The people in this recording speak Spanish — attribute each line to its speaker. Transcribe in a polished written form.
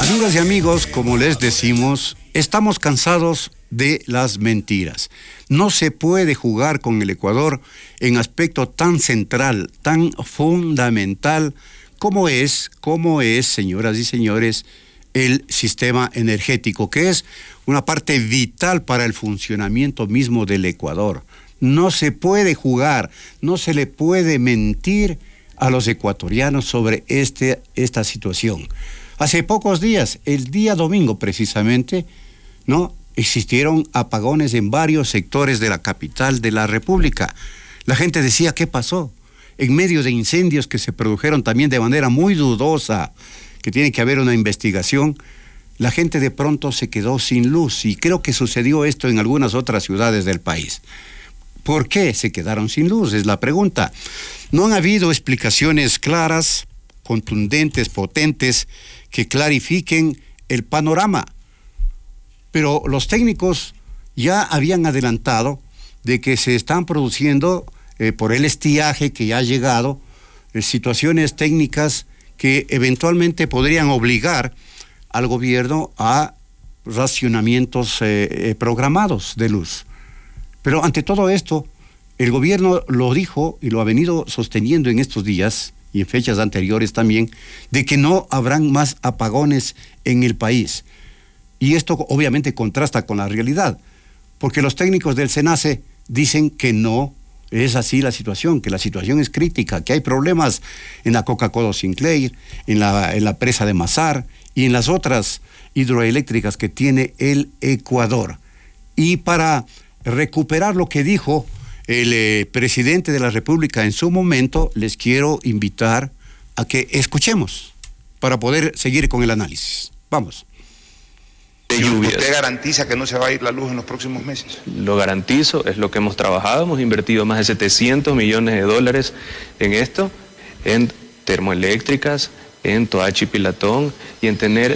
Speaker 1: Amigas y amigos, como les decimos, estamos cansados de las mentiras. No se puede jugar con el Ecuador en aspecto tan central, tan fundamental como es, señoras y señores, el sistema energético, que es una parte vital para el funcionamiento mismo del Ecuador. No se puede jugar, no se le puede mentir a los ecuatorianos sobre esta situación. Hace pocos días, el día domingo precisamente, ¿no?, existieron apagones en varios sectores de la capital de la República. La gente decía, ¿qué pasó? En medio de incendios que se produjeron también de manera muy dudosa, que tiene que haber una investigación, la gente de pronto se quedó sin luz, y creo que sucedió esto en algunas otras ciudades del país. ¿Por qué se quedaron sin luz? Es la pregunta. No han habido explicaciones claras, contundentes, potentes, que clarifiquen el panorama. Pero los técnicos ya habían adelantado de que se están produciendo, por el estiaje que ya ha llegado, situaciones técnicas que eventualmente podrían obligar al gobierno a racionamientos programados de luz. Pero ante todo esto, el gobierno lo dijo y lo ha venido sosteniendo en estos días y en fechas anteriores también, de que no habrán más apagones en el país. Y esto obviamente contrasta con la realidad, porque los técnicos del SENACE dicen que no es así la situación, que la situación es crítica, que hay problemas en la Coca-Cola Sinclair, en la presa de Mazar y en las otras hidroeléctricas que tiene el Ecuador. Y para recuperar lo que dijo el presidente de la República en su momento, les quiero invitar a que escuchemos para poder seguir con el análisis. Vamos.
Speaker 2: ¿Usted garantiza que no se va a ir la luz en los próximos meses?
Speaker 3: Lo garantizo, es lo que hemos trabajado, hemos invertido más de 700 millones de dólares en esto, en termoeléctricas, en Toachi Pilatón y en tener